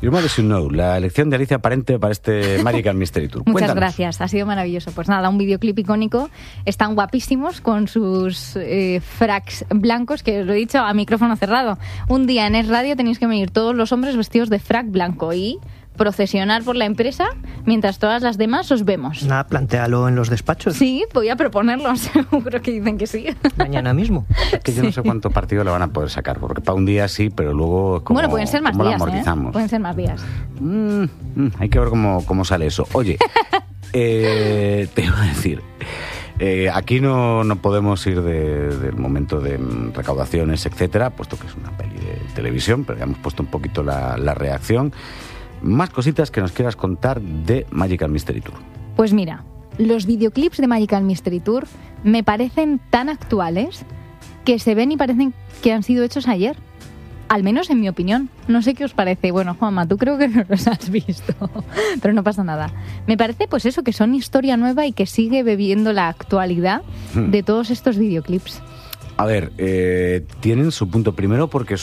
Your Mother Should Know, la elección de Alicia Parente para este Magical Mystery Tour. Muchas Cuéntanos. gracias, ha sido maravilloso. Pues nada, un videoclip icónico. Están guapísimos con sus fracs blancos, que os lo he dicho a micrófono cerrado. Un día en Es Radio tenéis que venir todos los hombres vestidos de frac blanco y procesionar por la empresa mientras todas las demás os vemos. Nada, plantéalo en los despachos. Sí, voy a proponerlo, seguro que dicen que sí. Mañana mismo. Que yo no sé cuánto partido le van a poder sacar, porque para un día sí, pero luego como, bueno, pueden ser más ¿cómo lo días, amortizamos? Pueden ser más días. Hay que ver cómo sale eso. Oye, te iba a decir, aquí no podemos ir del momento de recaudaciones, etcétera, puesto que es una peli de televisión, pero ya hemos puesto un poquito la reacción. Más cositas que nos quieras contar de Magical Mystery Tour. Pues mira, los videoclips de Magical Mystery Tour me parecen tan actuales que se ven y parecen que han sido hechos ayer. Al menos en mi opinión. No sé qué os parece. Bueno, Juanma, tú creo que no los has visto, pero no pasa nada. Me parece pues eso, que son historia nueva y que sigue bebiendo la actualidad de todos estos videoclips. A ver, tienen su punto primero porque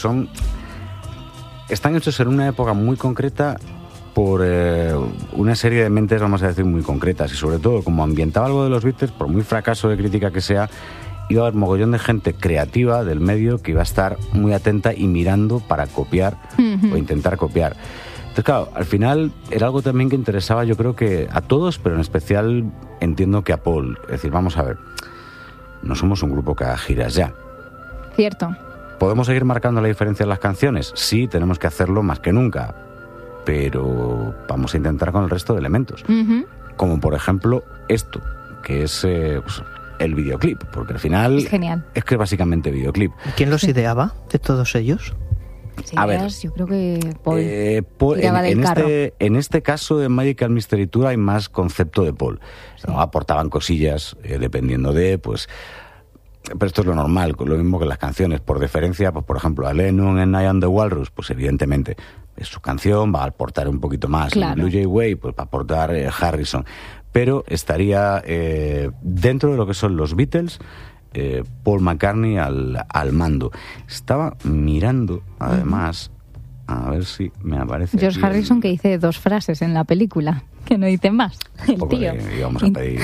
están hechos en una época muy concreta por una serie de mentes, vamos a decir, muy concretas, y sobre todo, como ambientaba algo de los Beatles, por muy fracaso de crítica que sea, iba a haber mogollón de gente creativa del medio que iba a estar muy atenta y mirando para copiar o intentar copiar. Entonces, claro, al final era algo también que interesaba, yo creo que a todos, pero en especial entiendo que a Paul. Es decir, vamos a ver, no somos un grupo que haga giras ya. Cierto. ¿Podemos seguir marcando la diferencia en las canciones? Sí, tenemos que hacerlo más que nunca, pero vamos a intentar con el resto de elementos. Como por ejemplo esto, que es pues, el videoclip, porque al final es genial. Es que es básicamente videoclip. ¿Quién los ideaba de todos ellos? Sí, a ver, yo creo que Paul en este caso de Magical Mystery Tour hay más concepto de Paul. Sí. ¿No? Aportaban cosillas dependiendo de, pues... Pero esto es lo normal, lo mismo que las canciones. Por deferencia, pues por ejemplo, a Lennon en I Am the Walrus, pues evidentemente es su canción, va a aportar un poquito más. Claro. En Blue Jay Way, pues va a aportar Harrison. Pero estaría dentro de lo que son los Beatles, Paul McCartney al mando. Estaba mirando, además, a ver si me aparece George Harrison, que dice 2 frases en la película, que no dice más. El tío. Íbamos a pedir...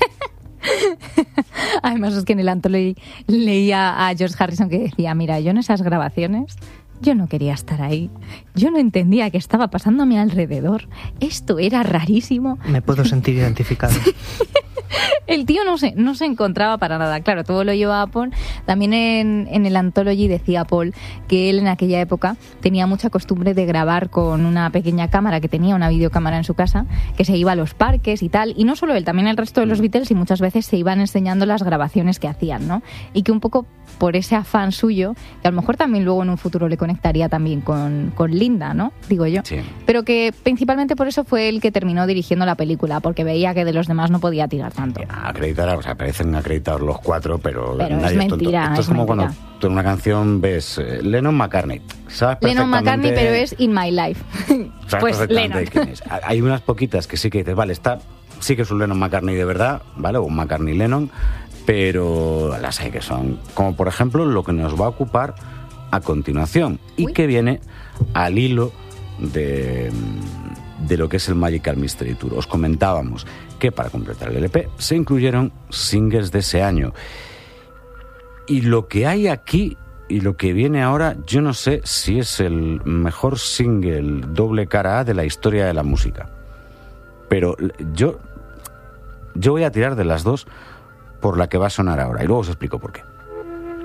Además es que en el Anthology leía a George Harrison que decía, mira, yo en esas grabaciones yo no quería estar ahí, yo no entendía qué estaba pasando a mi alrededor, esto era rarísimo. Me puedo sentir identificado. El tío no se encontraba para nada. Claro, todo lo llevaba a Paul. También en el Anthology decía Paul que él en aquella época tenía mucha costumbre de grabar con una pequeña cámara que tenía, una videocámara en su casa, que se iba a los parques y tal. Y no solo él, también el resto de los Beatles, y muchas veces se iban enseñando las grabaciones que hacían, ¿no? Y que un poco por ese afán suyo, que a lo mejor también luego en un futuro le conectaría también con Linda, ¿no? Digo yo. Sí. Pero que principalmente por eso fue el que terminó dirigiendo la película, porque veía que de los demás no podía tirar tanto. Acreditar, o sea, parecen acreditados los 4, pero nadie es mentira, tonto. Esto es como mentira. cuando tú en una canción ves Lennon-McCartney. ¿Sabes Lennon McCartney, pero es In My Life. Sabes Pues perfectamente Lennon. quién es. Hay unas poquitas que sí que dices, vale, sí que es un Lennon-McCartney de verdad, ¿vale? O un McCartney-Lennon, pero las hay que son, como por ejemplo lo que nos va a ocupar a continuación y que viene al hilo de lo que es el Magical Mystery Tour. Os comentábamos que para completar el LP se incluyeron singles de ese año. Y lo que hay aquí y lo que viene ahora, yo no sé si es el mejor single doble cara A de la historia de la música. Pero yo voy a tirar de las dos por la que va a sonar ahora. Y luego os explico por qué.